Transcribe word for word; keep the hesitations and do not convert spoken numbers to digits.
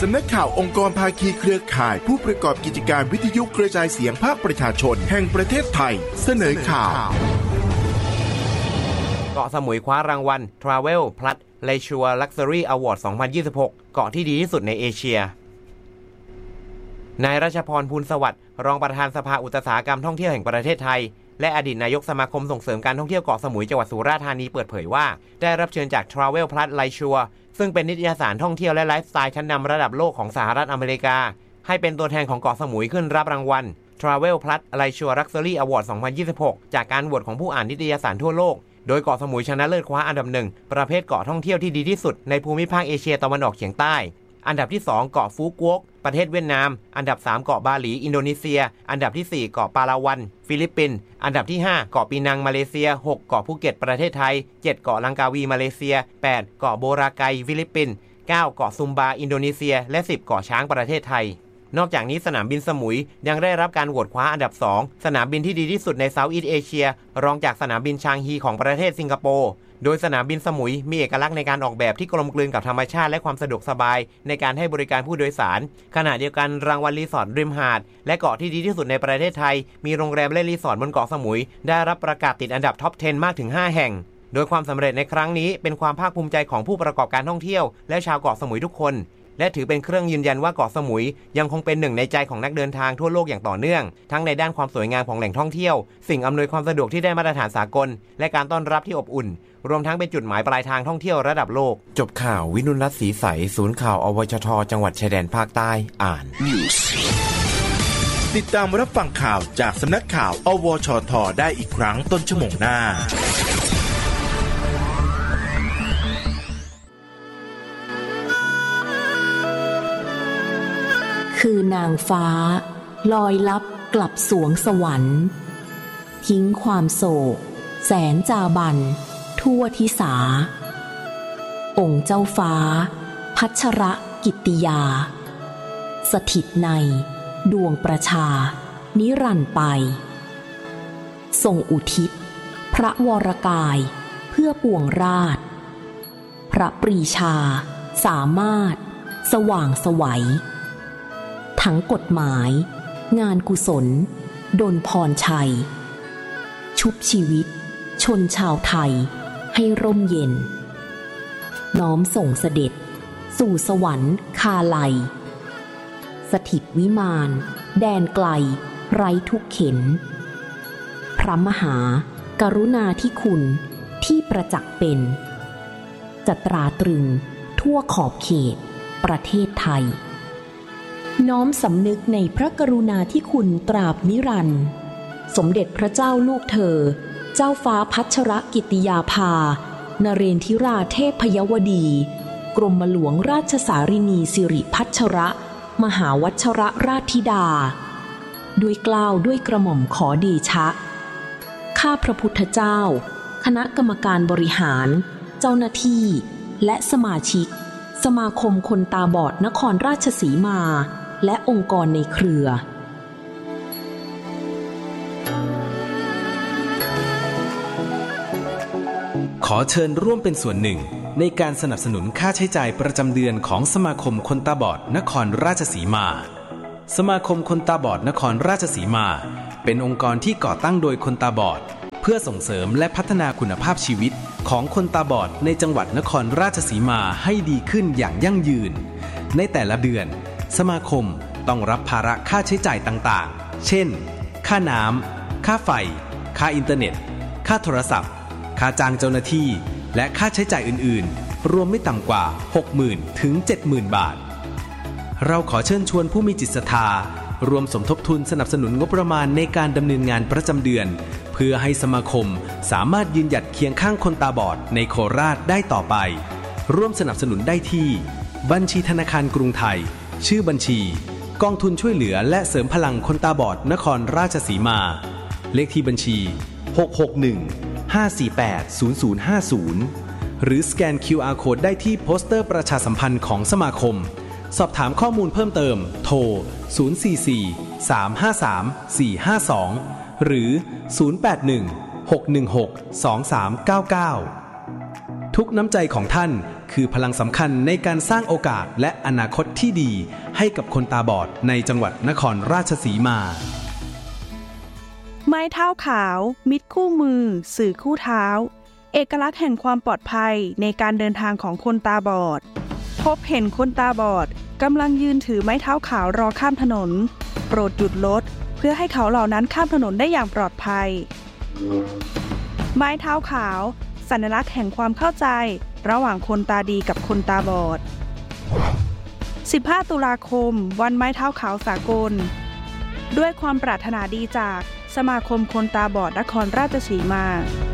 สำนักข่าวองค์กรภาคีเครือข่ายผู้ประกอบกิจการวิทยุกระจายเสียงภาคประชาชนแห่งประเทศไทยเสนอข่าวเกาะสมุยคว้ารางวัล Travel Plus Leisure Luxury Award สองพันยี่สิบหก เกาะที่ดีที่สุดในเอเชียนายรัชพร ภูลสวัสดิ์รองประธานสภาอุตสาหกรรมท่องเที่ยวแห่งประเทศไทยและอดีตนายกสมาคมส่งเสริมการท่องเที่ยวเกาะสมุยจังหวัดสุราษฎร์ธานีเปิดเผยว่าได้รับเชิญจาก Travel Plus Leisure ซึ่งเป็นนิตยสารท่องเที่ยวและไลฟ์สไตล์ชั้นนำระดับโลกของสหรัฐอเมริกาให้เป็นตัวแทนของเกาะสมุยขึ้นรับรางวัล Travel Plus Leisure Luxury Award สองพันยี่สิบหก จากการโหวตของผู้อ่านนิตยสารทั่วโลกโดยเกาะสมุยชนะเลิศคว้าอันดับหนึ่งประเภทเกาะท่องเที่ยวที่ดีที่สุดในภูมิภาคเอเชียตะวันออกเฉียงใต้อันดับที่สองเกาะฟูกวกประเทศเวียดนามอันดับสามเกาะบาหลีอินโดนีเซียอันดับที่สี่เกาะปาลาวันฟิลิปปินส์อันดับที่ห้าเกาะปีนังมาเลเซียหกเกาะภูเก็ตประเทศไทยเจ็ดเกาะลังกาวีมาเลเซียแปดเกาะโบราไกฟิลิปปินส์เก้าเกาะซุมบาอินโดนีเซียและสิบเกาะช้างประเทศไทยนอกจากนี้สนามบินสมุยยังได้รับการโหวตคว้าอันดับสองสนามบินที่ดีที่สุดในเซาท์อีสต์เอเชียรองจากสนามบินชางฮีของประเทศสิงคโปร์โดยสนามบินสมุยมีเอกลักษณ์ในการออกแบบที่กลมกลืนกับธรรมชาติและความสะดวกสบายในการให้บริการผู้โดยสารขณะเดียวกันรางวัลรีสอร์ทริมหาดและเกาะที่ดีที่สุดในประเทศไทยมีโรงแรมและรีสอร์ทบนเกาะสมุยได้รับประกาศติดอันดับท็อปสิบมากถึงห้าแห่งโดยความสำเร็จในครั้งนี้เป็นความภาคภูมิใจของผู้ประกอบการท่องเที่ยวและชาวเกาะสมุยทุกคนและถือเป็นเครื่องยืนยันว่าเกาะสมุยยังคงเป็นหนึ่งในใจของนักเดินทางทั่วโลกอย่างต่อเนื่องทั้งในด้านความสวยงามของแหล่งท่องเที่ยวสิ่งอำนวยความสะดวกที่ได้มาตรฐานสากลและการต้อนรับที่อบอุ่นรวมทั้งเป็นจุดหมายปลายทางท่องเที่ยวระดับโลกจบข่าววินุรัตน์ศรีใสศูนย์ข่าวอวชทจังหวัดชายแดนภาคใต้อ่าน News ติดตามรับฟังข่าวจากสำนักข่าวอวชทได้อีกครั้งต้นชั่วโมงหน้าคือนางฟ้าลอยลับกลับสวงสวรรค์ทิ้งความโศกแสนจาบันทั่วทิสาองค์เจ้าฟ้าพัชรกิตติยาสถิตในดวงประชานิรันดร์ไปทรงอุทิศพระวรกายเพื่อปวงราชพระปรีชาสามารถสว่างไสวทั้งกฎหมายงานกุศลดลพรชัยชุบชีวิตชนชาวไทยให้ร่มเย็นน้อมส่งเสด็จสู่สวรรค์คาไลสถิตวิมานแดนไกลไร้ทุกเข็นพระมหากรุณาธิคุณที่ประจักษ์เป็นจะตราตรึงทั่วขอบเขตประเทศไทยน้อมสำนึกในพระกรุณาธิคุณตราบนิรันดร์สมเด็จพระเจ้าลูกเธอเจ้าฟ้าพัชรกิตติยาภานเรนทิราเทพยวดีกรมหลวงราชสารินีสิริพัชรมหาวัชรราชธิดาด้วยเกล้าด้วยกระหม่อมขอเดชะข้าพระพุทธเจ้าคณะกรรมการบริหารเจ้าหน้าที่และสมาชิกสมาคมคนตาบอดนครราชสีมาและองค์กรในเครือขอเชิญร่วมเป็นส่วนหนึ่งในการสนับสนุนค่าใช้จ่ายประจำเดือนของสมาคมคนตาบอดนครราชสีมาสมาคมคนตาบอดนครราชสีมาเป็นองค์กรที่ก่อตั้งโดยคนตาบอดเพื่อส่งเสริมและพัฒนาคุณภาพชีวิตของคนตาบอดในจังหวัดนครราชสีมาให้ดีขึ้นอย่างยั่งยืนในแต่ละเดือนสมาคมต้องรับภาระค่าใช้จ่ายต่างๆเช่นค่าน้ำค่าไฟค่าอินเทอร์เน็ตค่าโทรศัพท์ค่าจ้างเจ้าหน้าที่และค่าใช้จ่ายอื่นๆรวมไม่ต่ำกว่า หกหมื่น ถึง เจ็ดหมื่น บาทเราขอเชิญชวนผู้มีจิตศรัทธารวมสมทบทุนสนับสนุนงบประมาณในการดำเนินงานประจำเดือนเพื่อให้สมาคมสามารถยืนหยัดเคียงข้างคนตาบอดในโคราชได้ต่อไปร่วมสนับสนุนได้ที่บัญชีธนาคารกรุงไทยชื่อบัญชีกองทุนช่วยเหลือและเสริมพลังคนตาบอดนครราชสีมาเลขที่บัญชีหก หก หนึ่ง ห้า สี่ แปด ศูนย์ ศูนย์ ห้า ศูนย์หรือสแกน คิว อาร์ Code ได้ที่โปสเตอร์ประชาสัมพันธ์ของสมาคมสอบถามข้อมูลเพิ่มเติมโทรศูนย์ สี่ สี่ สาม ห้า สาม สี่ ห้า สองหรือศูนย์ แปด หนึ่ง หก หนึ่ง หก สอง สาม เก้า เก้าทุกน้ำใจของท่านคือพลังสำคัญในการสร้างโอกาสและอนาคตที่ดีให้กับคนตาบอดในจังหวัดนครราชสีมาไม้เท้าขาวมิตรคู่มือสื่อคู่เท้าเอกลักษณ์แห่งความปลอดภัยในการเดินทางของคนตาบอดพบเห็นคนตาบอดกำลังยืนถือไม้เท้าขาวรอข้ามถนนโปรดหยุดรถเพื่อให้เขาเหล่านั้นข้ามถนนได้อย่างปลอดภัยไม้เท้าขาวสัญลักษณ์แห่งความเข้าใจระหว่างคนตาดีกับคนตาบอดสิบห้าตุลาคมวันไม้เท้าขาวสากลด้วยความปรารถนาดีจากสมาคมคนตาบอดนครราชสีมา